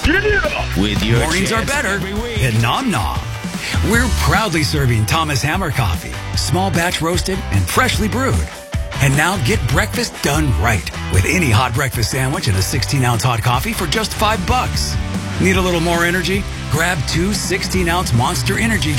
With your Mornings are better at Nom Nom. We're proudly serving Thomas Hammer coffee, small batch roasted and freshly brewed. And now get breakfast done right with any hot breakfast sandwich and a 16-ounce hot coffee for just $5. Need a little more energy? Grab two 16-ounce Monster Energy